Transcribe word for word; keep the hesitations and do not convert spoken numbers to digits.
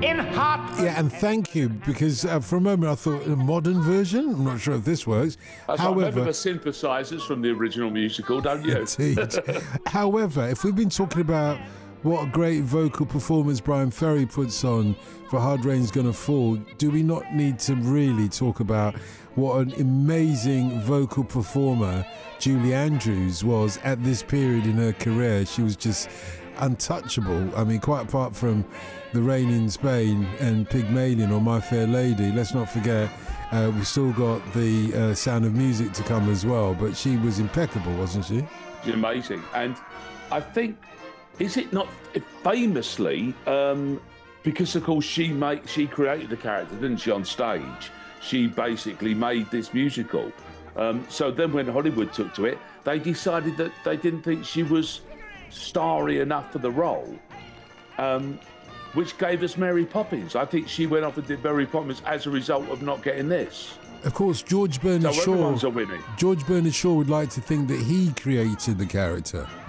in hot. Yeah, and thank you, because uh, for a moment I thought a modern version. I'm not sure if this works. I However, remember the synthesizers from the original musical, don't you? Indeed. However, if we've been talking about what a great vocal performance Brian Ferry puts on for Hard Rain's Gonna Fall, do we not need to really talk about what an amazing vocal performer Julie Andrews was at this period in her career? She was just untouchable. I mean, quite apart from The Rain in Spain and Pygmalion or My Fair Lady, let's not forget uh, we've still got the uh, Sound of Music to come as well, but she was impeccable, wasn't she? She's amazing. And I think, is it not famously, um, because of course she made, she created the character, didn't she, on stage? She basically made this musical. Um, so then when Hollywood took to it, they decided that they didn't think she was starry enough for the role, um, which gave us Mary Poppins. I think she went off and did Mary Poppins as a result of not getting this. Of course, George Bernard So Shaw. everyone's a winner. George Bernard Shaw would like to think that he created the character.